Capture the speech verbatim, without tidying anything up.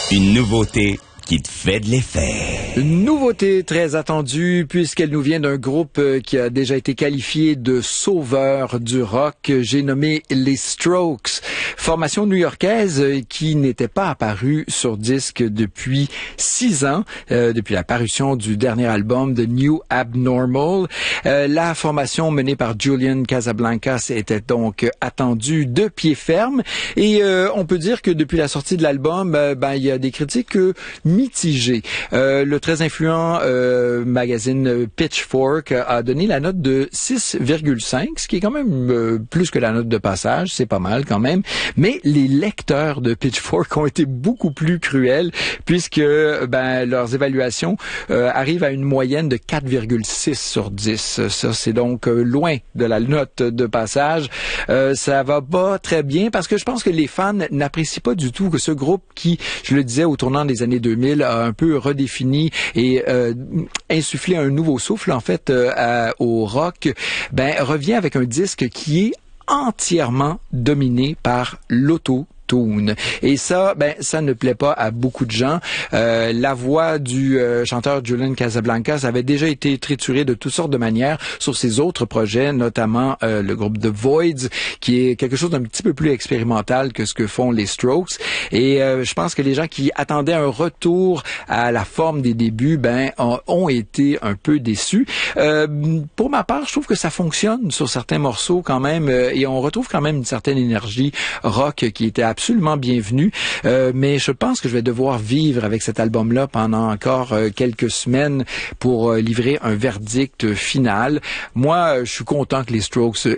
Une nouveauté qui te fait de l'effet. Une nouveauté très attendue puisqu'elle nous vient d'un groupe qui a déjà été qualifié de sauveur du rock. J'ai nommé les Strokes, formation new-yorkaise qui n'était pas apparue sur disque depuis six ans, euh, depuis la parution du dernier album The New Abnormal. Euh, la formation menée par Julian Casablancas était donc attendue de pied ferme et euh, on peut dire que depuis la sortie de l'album, euh, ben il y a des critiques euh, mitigé. Euh, le très influent euh, magazine Pitchfork a donné la note de six virgule cinq, ce qui est quand même euh, plus que la note de passage, c'est pas mal quand même. Mais les lecteurs de Pitchfork ont été beaucoup plus cruels puisque ben leurs évaluations euh, arrivent à une moyenne de quatre virgule six sur dix. Ça, c'est donc euh, loin de la note de passage. Euh, ça va pas très bien parce que je pense que les fans n'apprécient pas du tout que ce groupe qui, je le disais, au tournant des années deux mille, a un peu redéfini et euh, insufflé un nouveau souffle en fait euh, à, au rock, ben revient avec un disque qui est entièrement dominé par l'auto. Tune. Et ça, ben, ça ne plaît pas à beaucoup de gens. Euh, la voix du euh, chanteur Julian Casablancas avait déjà été triturée de toutes sortes de manières sur ses autres projets, notamment euh, le groupe The Voids, qui est quelque chose d'un petit peu plus expérimental que ce que font les Strokes. Et euh, je pense que les gens qui attendaient un retour à la forme des débuts, ben, ont, ont été un peu déçus. Euh, pour ma part, je trouve que ça fonctionne sur certains morceaux quand même, euh, et on retrouve quand même une certaine énergie rock qui était absolument bienvenue, euh, mais je pense que je vais devoir vivre avec cet album-là pendant encore euh, quelques semaines pour euh, livrer un verdict final. Moi, je suis content que les Strokes